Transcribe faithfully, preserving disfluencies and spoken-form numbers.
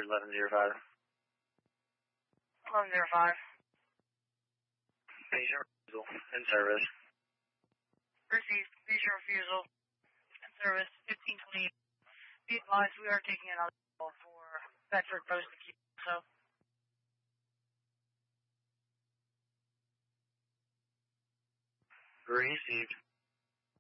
eleven zero five. eleven zero five. Patient refusal in service. Received. Patient refusal in service. fifteen twenty. Be advised, we are taking another call for Bedford Post to keep so. Received.